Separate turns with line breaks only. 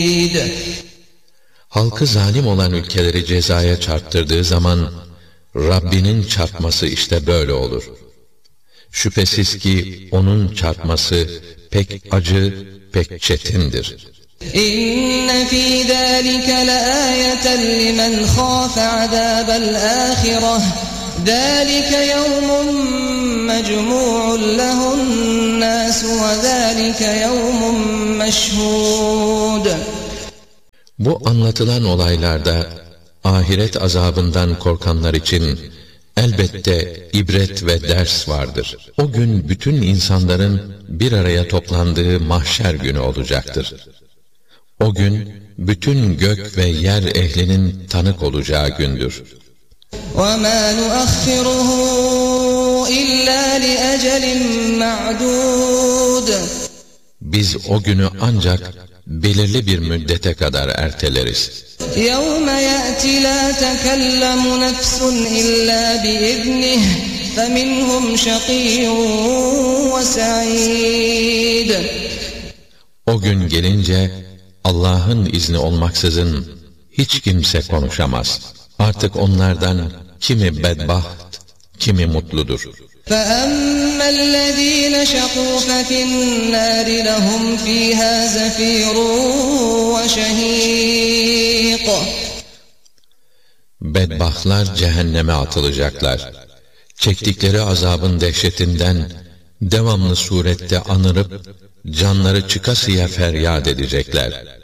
Halkı zalim olan ülkeleri cezaya çarptırdığı zaman, Rabbinin çarpması işte böyle olur. Şüphesiz ki onun çarpması pek acı, pek çetindir.
İnne fî zâlike leâyeten limen khâfe azâbel âhireh. ذَٰلِكَ يَوْمٌ مَّجْمُوعٌ لَهُ النَّاسُ وَذَٰلِكَ يَوْمٌ مَّشْهُودٌ.
Bu anlatılan olaylarda ahiret azabından korkanlar için elbette ibret ve ders vardır. O gün bütün insanların bir araya toplandığı mahşer günü olacaktır. O gün bütün gök ve yer ehlinin tanık olacağı gündür.
وَمَا نُؤَخِّرُهُ إِلَّا لِأَجَلٍ مَّعْدُودٍ.
Biz o günü ancak belirli bir müddete kadar erteleriz.
يَوْمَ يَأْتِ لَا تَكَلَّمُ نَفْسٌ إِلَّا بِإِذْنِهِ فَمِنْهُمْ شَقِيٌّ وَسَعِيدٌ.
O gün gelince Allah'ın izni olmaksızın hiç kimse konuşamaz. Artık onlardan kimi bedbaht, kimi mutludur.
فَأَمَّا الَّذ۪ينَ شَقُوا فَفِي النَّارِ لَهُمْ ف۪يهَا زَف۪يرٌ وَشَه۪يقٌ.
Bedbahtlar cehenneme atılacaklar. Çektikleri azabın dehşetinden devamlı surette anırıp canları çıkasıya feryat edecekler.